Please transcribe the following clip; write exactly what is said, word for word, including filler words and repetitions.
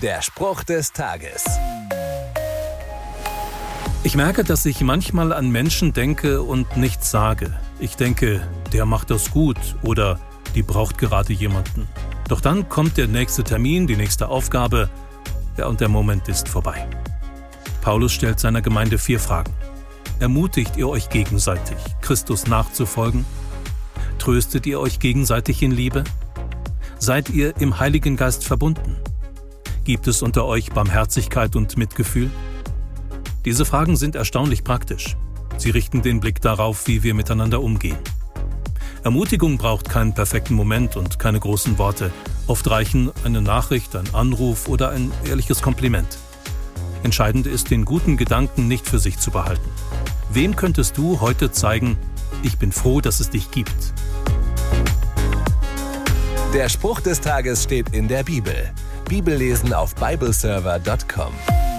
Der Spruch des Tages. Ich merke, dass ich manchmal an Menschen denke und nichts sage. Ich denke, der macht das gut oder die braucht gerade jemanden. Doch dann kommt der nächste Termin, die nächste Aufgabe, ja, und der Moment ist vorbei. Paulus stellt seiner Gemeinde vier Fragen. Ermutigt ihr euch gegenseitig, Christus nachzufolgen? Tröstet ihr euch gegenseitig in Liebe? Seid ihr im Heiligen Geist verbunden? Gibt es unter euch Barmherzigkeit und Mitgefühl? Diese Fragen sind erstaunlich praktisch. Sie richten den Blick darauf, wie wir miteinander umgehen. Ermutigung braucht keinen perfekten Moment und keine großen Worte. Oft reichen eine Nachricht, ein Anruf oder ein ehrliches Kompliment. Entscheidend ist, den guten Gedanken nicht für sich zu behalten. Wem könntest du heute zeigen, ich bin froh, dass es dich gibt? Der Spruch des Tages steht in der Bibel. Bibellesen auf bibleserver punkt com.